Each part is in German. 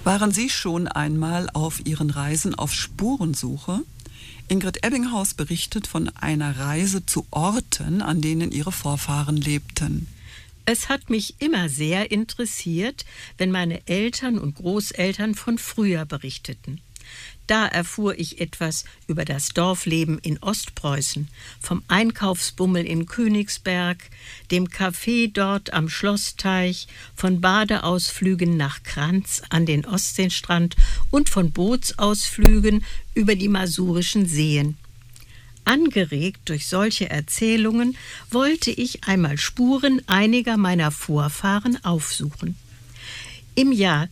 Waren Sie schon einmal auf Ihren Reisen auf Spurensuche? Ingrid Ebbinghaus berichtet von einer Reise zu Orten, an denen ihre Vorfahren lebten. Es hat mich immer sehr interessiert, wenn meine Eltern und Großeltern von früher berichteten. Da erfuhr ich etwas über das Dorfleben in Ostpreußen, vom Einkaufsbummel in Königsberg, dem Café dort am Schlossteich, von Badeausflügen nach Kranz an den Ostseestrand und von Bootsausflügen über die masurischen Seen. Angeregt durch solche Erzählungen wollte ich einmal Spuren einiger meiner Vorfahren aufsuchen. Im Jahr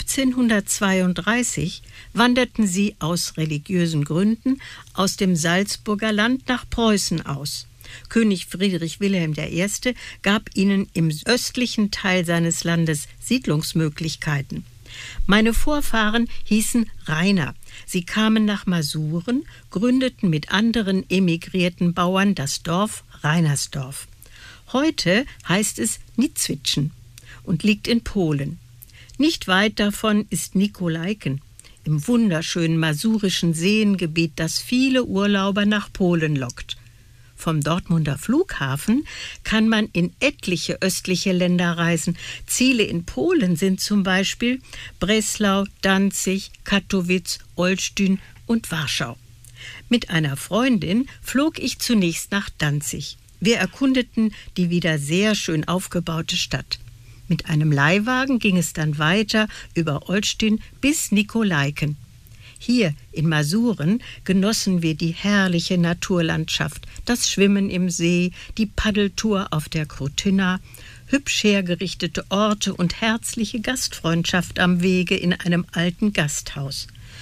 1732 wanderten sie aus religiösen Gründen aus dem Salzburger Land nach Preußen aus. König Friedrich Wilhelm I. gab ihnen im östlichen Teil seines Landes Siedlungsmöglichkeiten. Meine Vorfahren hießen Rainer. Sie kamen nach Masuren, gründeten mit anderen emigrierten Bauern das Dorf Reinersdorf. Heute heißt es Nitzwitschen und liegt in Polen. Nicht weit davon ist Nikolaiken, im wunderschönen masurischen Seengebiet, das viele Urlauber nach Polen lockt. Vom Dortmunder Flughafen kann man in etliche östliche Länder reisen. Ziele in Polen sind zum Beispiel Breslau, Danzig, Kattowitz, Olsztyn und Warschau. Mit einer Freundin flog ich zunächst nach Danzig. Wir erkundeten die wieder sehr schön aufgebaute Stadt. Mit einem Leihwagen ging es dann weiter über Olsztyn bis Nikolaiken. Hier in Masuren genossen wir die herrliche Naturlandschaft, das Schwimmen im See, die Paddeltour auf der Krutynna, hübsch hergerichtete Orte und herzliche Gastfreundschaft am Wege in einem alten Gasthaus.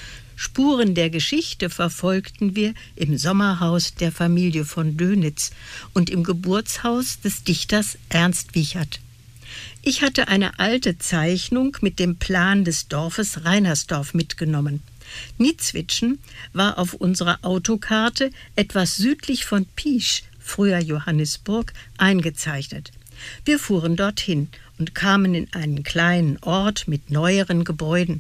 Spuren der Geschichte verfolgten wir im Sommerhaus der Familie von Dönitz und im Geburtshaus des Dichters Ernst Wiechert. Ich hatte eine alte Zeichnung mit dem Plan des Dorfes Reinersdorf mitgenommen. Nitzwitschen war auf unserer Autokarte etwas südlich von Pisch, früher Johannisburg, eingezeichnet. Wir fuhren dorthin und kamen in einen kleinen Ort mit neueren Gebäuden.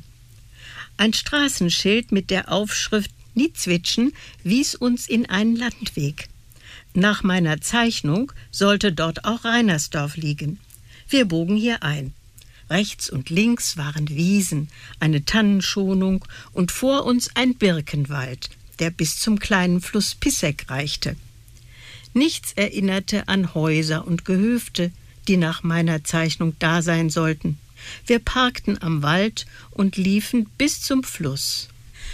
Ein Straßenschild mit der Aufschrift Nitzwitschen wies uns in einen Landweg. Nach meiner Zeichnung sollte dort auch Reinersdorf liegen. Wir bogen hier ein. Rechts und links waren Wiesen, eine Tannenschonung und vor uns ein Birkenwald, der bis zum kleinen Fluss Pissek reichte. Nichts erinnerte an Häuser und Gehöfte, die nach meiner Zeichnung da sein sollten. Wir parkten am Wald und liefen bis zum Fluss.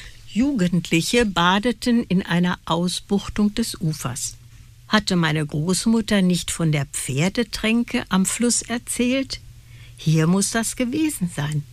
Jugendliche badeten in einer Ausbuchtung des Ufers. Hatte meine Großmutter nicht von der Pferdetränke am Fluss erzählt? Hier muss das gewesen sein.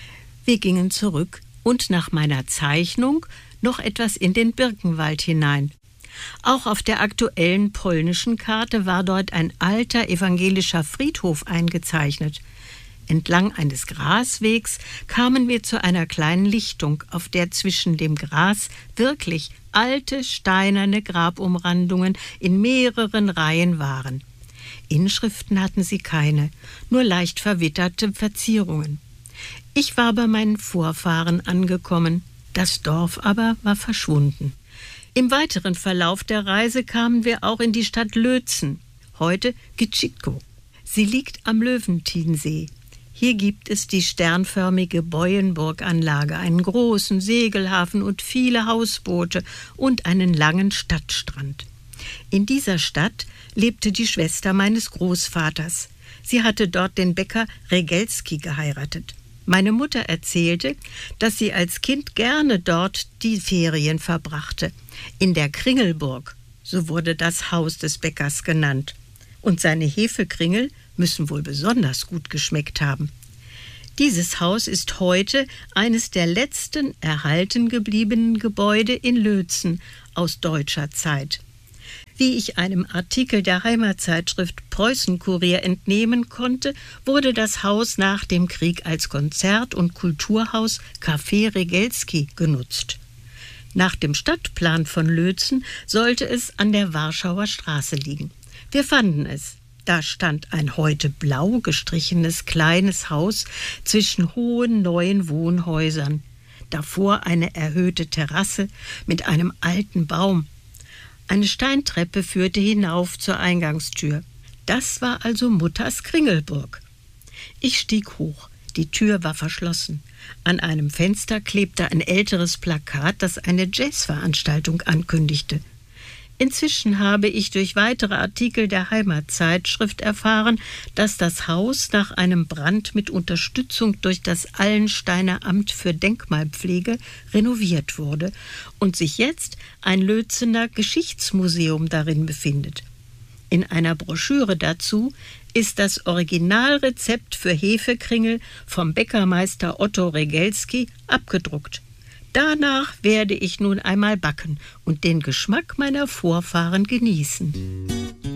Wir gingen zurück und nach meiner Zeichnung noch etwas in den Birkenwald hinein. Auch auf der aktuellen polnischen Karte war dort ein alter evangelischer Friedhof eingezeichnet. Entlang eines Graswegs kamen wir zu einer kleinen Lichtung, auf der zwischen dem Gras wirklich alte steinerne Grabumrandungen in mehreren Reihen waren. Inschriften hatten sie keine, nur leicht verwitterte Verzierungen. Ich war bei meinen Vorfahren angekommen, das Dorf aber war verschwunden. Im weiteren Verlauf der Reise kamen wir auch in die Stadt Lötzen, heute Gitschiko. Sie liegt am Löwentinsee. Hier gibt es die sternförmige Beuenburganlage, einen großen Segelhafen und viele Hausboote und einen langen Stadtstrand. In dieser Stadt lebte die Schwester meines Großvaters. Sie hatte dort den Bäcker Regelski geheiratet. Meine Mutter erzählte, dass sie als Kind gerne dort die Ferien verbrachte. In der Kringelburg, so wurde das Haus des Bäckers genannt. Und seine Hefekringel müssen wohl besonders gut geschmeckt haben. Dieses Haus ist heute eines der letzten erhalten gebliebenen Gebäude in Lötzen aus deutscher Zeit. Wie ich einem Artikel der Heimatzeitschrift Preußenkurier entnehmen konnte, wurde das Haus nach dem Krieg als Konzert- und Kulturhaus Café Regelski genutzt. Nach dem Stadtplan von Lötzen sollte es an der Warschauer Straße liegen. Wir fanden es. Da stand ein heute blau gestrichenes kleines Haus zwischen hohen neuen Wohnhäusern. Davor eine erhöhte Terrasse mit einem alten Baum. Eine Steintreppe führte hinauf zur Eingangstür. Das war also Mutters Kringelburg. Ich stieg hoch. Die Tür war verschlossen. An einem Fenster klebte ein älteres Plakat, das eine Jazzveranstaltung ankündigte. Inzwischen habe ich durch weitere Artikel der Heimatzeitschrift erfahren, dass das Haus nach einem Brand mit Unterstützung durch das Allensteiner Amt für Denkmalpflege renoviert wurde und sich jetzt ein Lützener Geschichtsmuseum darin befindet. In einer Broschüre dazu ist das Originalrezept für Hefekringel vom Bäckermeister Otto Regelski abgedruckt. Danach werde ich nun einmal backen und den Geschmack meiner Vorfahren genießen.